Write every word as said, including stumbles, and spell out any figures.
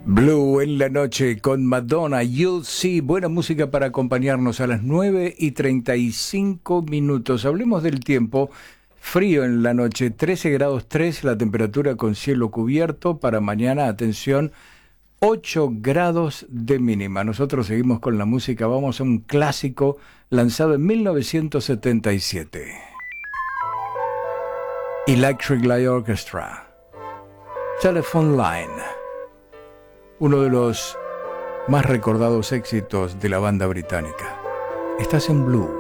Blue en la noche con Madonna, You'll See, buena música para acompañarnos a las nueve y treinta y cinco minutos. Hablemos del tiempo, frío en la noche, trece grados tres, la temperatura con cielo cubierto. Para mañana, atención, ocho grados de mínima. Nosotros seguimos con la música, vamos a un clásico lanzado en mil novecientos setenta y siete. Electric Light Orchestra, Telephone Line. Uno de los más recordados éxitos de la banda británica. Estás en Blue.